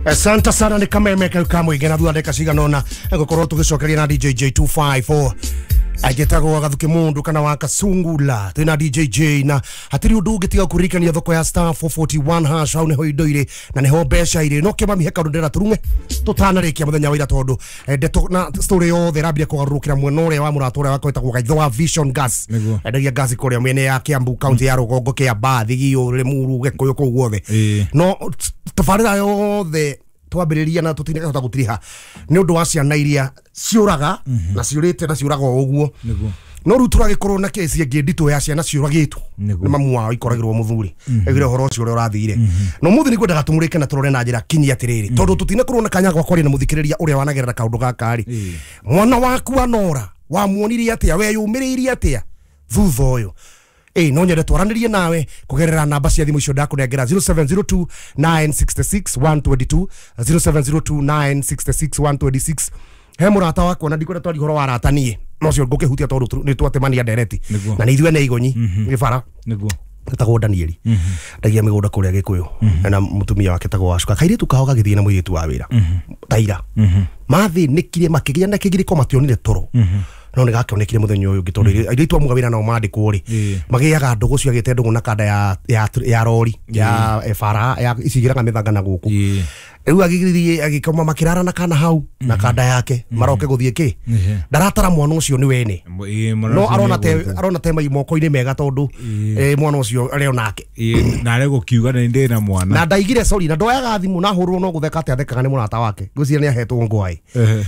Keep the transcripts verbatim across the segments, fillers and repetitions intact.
Asante sana ni kameme kama igena thua ndeka ciganona ngukorwo tugicokeria na D J J two five four agetago gathuke mundu kana wa kasungula tena D J J na hatiri undu ungitiga kurikania thoko ya star four forty-one hash au neho indo-ire na neho besha ire no kema miheka ndera turume tutanarikia muthenya wa ira tondu ndeto na story yothe rabire kugarurukira mwena uria wa muratura wako etagwo gaitho wa Vision Gas endagia gas kuria mwene ya Kiambu county ya Rugongo kia bathi giyo Limuru Gikuyu ko guothe no tafarira yothe twambiriria na tutineka hota gutiriha ni undu wa ciana iria ciuraga na ciurite na ciuraga uguo no rutura gikorwo na kesi ingi ndito ya ciana ciuragitu ni mamu wao ikoragirwo muthuri egire horo ucio uri urathire no muthi ni kwendaga tumurike na turore na njira kinyi atiriri tondu tutine kurwo na kanya gwa kwari na muthikiriria uria wanagerera kaundu gakari mwana waku anora wa muonirie atia we yumiririe atia thutha uyu Eh no nyere twaranirie nawe kugerera namba cia thimu icio ndakunengera zero seven zero two nine six six one two two zero seven zero two nine six six one two six he murata wako na ndikwenda twari horo waratanie no cio ngukihutia tondu ni twatemania ndereti na ni ithuĩ nĩ igonyi gĩbara niguo etagwo Danieli ndagia mĩgũnda kũrĩa Gĩkũyũ na mũtumia wake etagwo Wacuka kairĩtu kao gagĩthiĩ na mũirĩtu wa wĩra taira mathĩnĩkire makĩgĩa na kĩgirĩko mationire toro no nĩ gakĩonekire mũthenya ũyũ ngĩtondu airĩtu amwe wĩra nao mandĩkwo rĩ magĩaga ndũgũ cio agĩte ndũgũ na kanda ya ya rori ya bara ya icigĩraga mĩthanga na gũkũ rĩu agĩthiĩ agĩkoma makĩrara na kana hau na kanda yake maroke gũthiĩ kĩ ndaratara mwana ũcio nĩ wene no arona te arona te mai moko-inĩ mega tondu mwana ũcio arĩ onake na arĩ gũkiuga nĩ ndĩ na mwana na ndaigire sorry na ndoyaga thimũ na hũrwo no gũtheka atĩ athekaga nĩ mũrata wake ngwĩciria nĩ ahetwo ngwaĩ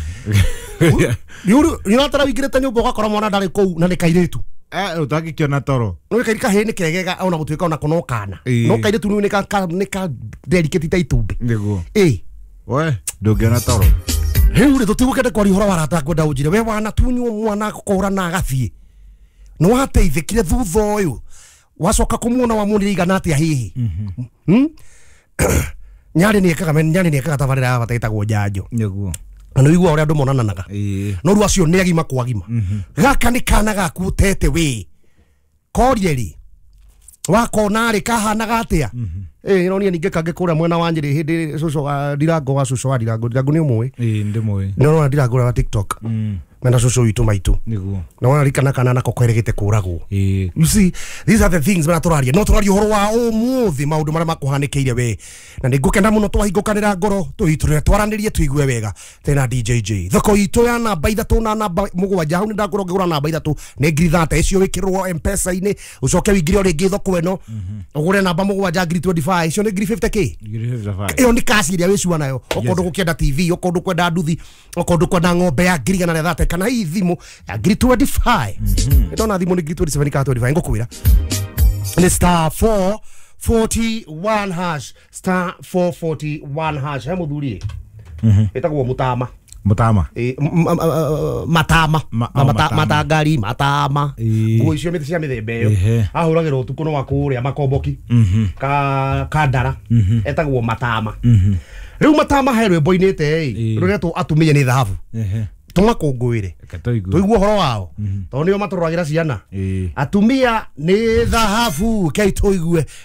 ni natara wigirete nyumba ugakora mwana ndari kou na ni kairitu eh utagikiona toro no kairika he ni kegega ona gutuika ona kono kana no kairitu ni ka ni ka dedicate ta itumbi niguo eh we ndungiona toro heu ri tutigukende kwari horo warata kwenda unjire we wana tunywo mwana kukora na agathie no wateithikire thutha uyu wacoka kumuona wa muniri igana atia hihi hm nyari ni ekaga nyari ni ekaga tabarira bataitagwo njanjo niguo no igua uri andu monananaga no ru acio ni agima kwagima gaka ni kana gaku utete we korieri wakona ri kahanaga atia eh no ni ninge kange kuria mwena wa Njiri hindi cucu Ndirango wa cucu wa Ndirango Ndirango ni umwe eh ndi mwe no no Ndirango wa TikTok mena cucu witu maitu niguo no wana rikana kana nako kweregete kuragwo eh you see these are the things mena turaria no turaria horo wa umuthi maundu maria makuhanikeire we na ningukenda muno twahingukanira ngoro tuiture twaranirie tuigue wega tena D J J thoko itu ya namba ithatu na namba mugwanja hau ni ndakoro ngigura namba ithatu ne ngiri thate icio wikirwo M-Pesa ini ucoke wingire uri ngi thoko eno ugure namba mugwanja ngiri twenty-five icio ni ngiri fifty k iyo ni kasi iria wicua nayo okondu gukienda T V okondu kwenda nduthi okondu kwenda ng'ombe ya ngiri na thate kana hii thimu ya ngiri twenty-five ndona thimu ni ngiri twenty-seven ka twenty-five ngukwira ni star four forty-one hash star four forty-one hash he muthuri mhm etagwo mutama mutama eh matama matangari matama nguo icio mĩthĩ cia mĩthemba ĩyo ahũragĩrwo ũtukũ no wakũrĩa makomboki ka kandara etagwo matama rĩu matama he rwĩmbo-inĩte rũretwo atumia nĩ thahabu tumakũngũĩre tuigue ũhoro wao tondũ nĩo matũroragĩra ciana atumia nĩ thahabu kei tuigue